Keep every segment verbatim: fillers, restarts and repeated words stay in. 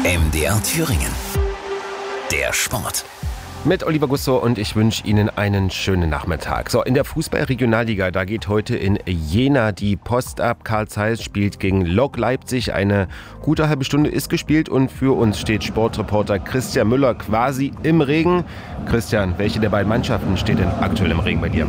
M D R Thüringen. Der Sport. Mit Oliver Gusso und ich wünsche Ihnen einen schönen Nachmittag. So, in der Fußball-Regionalliga, da geht heute in Jena die Post ab. Carl Zeiss spielt gegen Lok Leipzig. Eine gute halbe Stunde ist gespielt und für uns steht Sportreporter Christian Müller quasi im Regen. Christian, welche der beiden Mannschaften steht denn aktuell im Regen bei dir?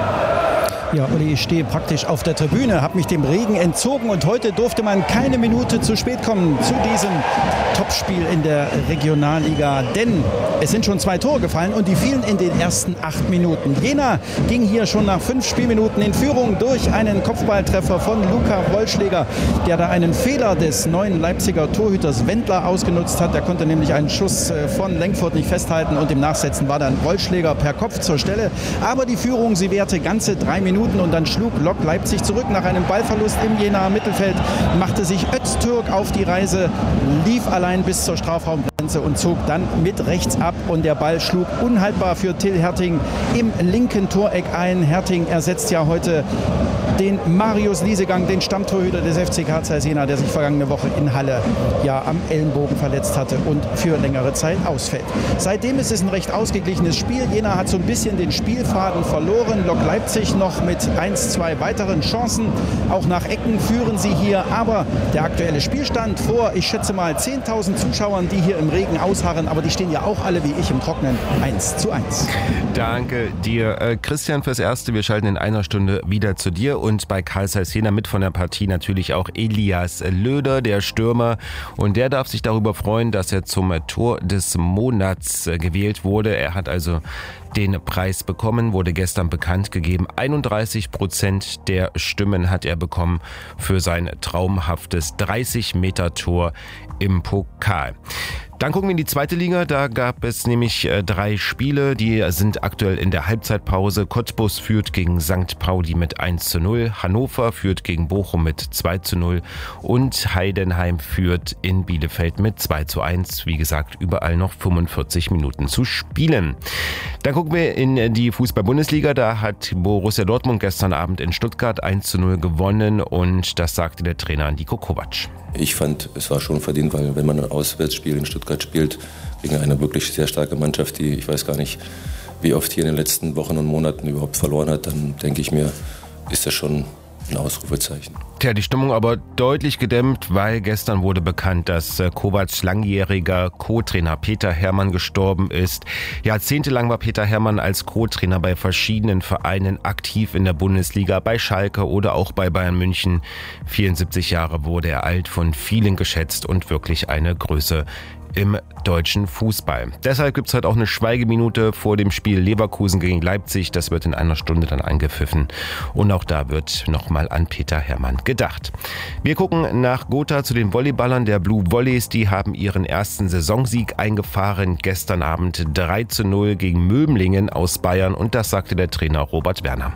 Ja, Olli, ich stehe praktisch auf der Tribüne, habe mich dem Regen entzogen und heute durfte man keine Minute zu spät kommen zu diesem Topspiel in der Regionalliga. Denn es sind schon zwei Tore gefallen und die fielen in den ersten acht Minuten. Jena ging hier schon nach fünf Spielminuten in Führung durch einen Kopfballtreffer von Luca Wollschläger, der da einen Fehler des neuen Leipziger Torhüters Wendler ausgenutzt hat. Der konnte nämlich einen Schuss von Lenkfurt nicht festhalten und im Nachsetzen war dann Wollschläger per Kopf zur Stelle. Aber die Führung, sie währte ganze drei Minuten. Und dann schlug Lok Leipzig zurück nach einem Ballverlust im Jenaer Mittelfeld, machte sich Öztürk auf die Reise, lief allein bis zur Strafraumgrenze und zog dann mit rechts ab und der Ball schlug unhaltbar für Till Herting im linken Toreck ein. Herting ersetzt ja heute den Marius Liesegang, den Stammtorhüter des F C Carl Zeiss Jena, der sich vergangene Woche in Halle ja am Ellenbogen verletzt hatte und für längere Zeit ausfällt. Seitdem ist es ein recht ausgeglichenes Spiel. Jena hat so ein bisschen den Spielfaden verloren. Lok Leipzig noch mit eins, zwei weiteren Chancen. Auch nach Ecken führen sie hier. Aber der aktuelle Spielstand vor, ich schätze mal, zehntausend Zuschauern, die hier im Regen ausharren. Aber die stehen ja auch alle wie ich im Trockenen. eins zu eins. Danke dir, äh, Christian, fürs Erste. Wir schalten in einer Stunde wieder zu dir. Und bei Carl Zeiss Jena mit von der Partie natürlich auch Elias Löder, der Stürmer. Und der darf sich darüber freuen, dass er zum Tor des Monats gewählt wurde. Er hat also den Preis bekommen, wurde gestern bekannt gegeben. einunddreißig Prozent der Stimmen hat er bekommen für sein traumhaftes dreißig Meter Tor im Pokal. Dann gucken wir in die zweite Liga. Da gab es nämlich äh, drei Spiele, die sind aktuell in der Halbzeitpause. Cottbus führt gegen Sankt Pauli mit eins zu null. Hannover führt gegen Bochum mit zwei zu null. Und Heidenheim führt in Bielefeld mit zwei zu eins. Wie gesagt, überall noch fünfundvierzig Minuten zu spielen. Dann gucken wir in die Fußball-Bundesliga. Da hat Borussia Dortmund gestern Abend in Stuttgart eins zu null gewonnen. Und das sagte der Trainer Niko Kovac. Ich fand, es war schon verdient, weil wenn man ein Auswärtsspiel in Stuttgart spielt, gegen eine wirklich sehr starke Mannschaft, die ich weiß gar nicht, wie oft hier in den letzten Wochen und Monaten überhaupt verloren hat, dann denke ich mir, ist das schon ein Ausrufezeichen. Tja, die Stimmung aber deutlich gedämmt, weil gestern wurde bekannt, dass Kovacs langjähriger Co-Trainer Peter Hermann gestorben ist. Jahrzehntelang war Peter Hermann als Co-Trainer bei verschiedenen Vereinen aktiv in der Bundesliga, bei Schalke oder auch bei Bayern München. vierundsiebzig Jahre wurde er alt, von vielen geschätzt und wirklich eine Größe im deutschen Fußball. Deshalb gibt es heute auch eine Schweigeminute vor dem Spiel Leverkusen gegen Leipzig. Das wird in einer Stunde dann angepfiffen. Und auch da wird nochmal an Peter Hermann gedacht. Wir gucken nach Gotha zu den Volleyballern der Blue Volleys. Die haben ihren ersten Saisonsieg eingefahren. Gestern Abend drei zu null gegen Mömlingen aus Bayern. Und das sagte der Trainer Robert Werner.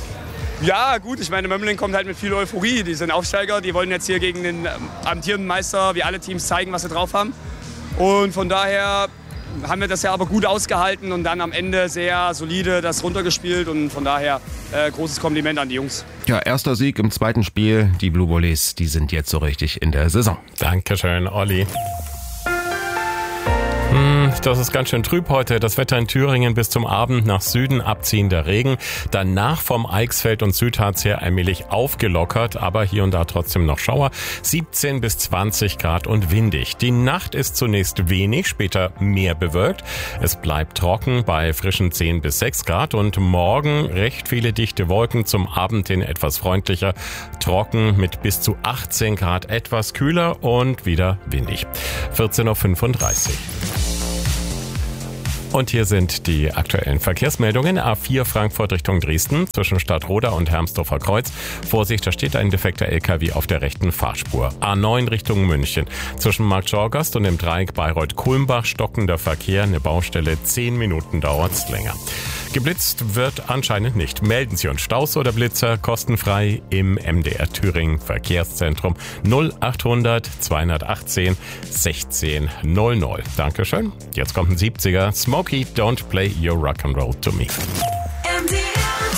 Ja, gut, ich meine, Mömlingen kommt halt mit viel Euphorie. Die sind Aufsteiger, die wollen jetzt hier gegen den ähm, amtierenden Meister, wie alle Teams, zeigen, was sie drauf haben. Und von daher haben wir das ja aber gut ausgehalten und dann am Ende sehr solide das runtergespielt. Und von daher äh, großes Kompliment an die Jungs. Ja, erster Sieg im zweiten Spiel. Die Blue Volleys, die sind jetzt so richtig in der Saison. Dankeschön, Olli. Hm, das ist ganz schön trüb heute. Das Wetter in Thüringen bis zum Abend, nach Süden abziehender Regen. Danach vom Eichsfeld und Südharz her allmählich aufgelockert, aber hier und da trotzdem noch Schauer. siebzehn bis zwanzig Grad und windig. Die Nacht ist zunächst wenig, später mehr bewölkt. Es bleibt trocken bei frischen zehn bis sechs Grad und morgen recht viele dichte Wolken, zum Abend hin etwas freundlicher. Trocken mit bis zu achtzehn Grad, etwas kühler und wieder windig. vierzehn Uhr fünfunddreißig. Und hier sind die aktuellen Verkehrsmeldungen. A vier Frankfurt Richtung Dresden zwischen Stadtroda und Hermsdorfer Kreuz. Vorsicht, da steht ein defekter L K W auf der rechten Fahrspur. A neun Richtung München zwischen Markt Schorgast und dem Dreieck Bayreuth-Kulmbach stockender Verkehr. Eine Baustelle, zehn Minuten dauert's länger. Geblitzt wird anscheinend nicht. Melden Sie uns Staus oder Blitzer kostenfrei im M D R Thüringen Verkehrszentrum null achthundert zweihundertachtzehn sechzehn null null. Dankeschön. Jetzt kommt ein siebziger. Smokey, Don't Play Your Rock'n'Roll to Me. M D R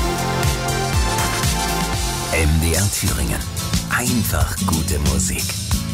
Thüringen. M D R Thüringen. Einfach gute Musik.